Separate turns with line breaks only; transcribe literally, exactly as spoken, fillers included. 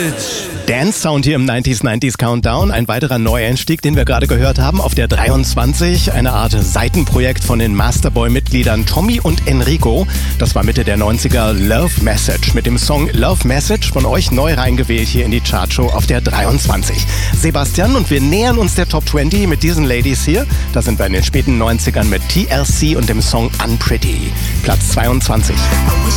Message.
Dance Sound hier im neunziger neunzig Countdown. Ein weiterer Neueinstieg, den wir gerade gehört haben, auf der dreiundzwanzig. Eine Art Seitenprojekt von den Masterboy-Mitgliedern Tommy und Enrico. Das war Mitte der neunziger Love Message. Mit dem Song Love Message von euch neu reingewählt hier in die Chartshow auf der dreiundzwanzig. Sebastian, und wir nähern uns der Top zwanzig mit diesen Ladies hier. Da sind wir in den späten neunzigern mit T L C und dem Song Unpretty. Platz zweiundzwanzig.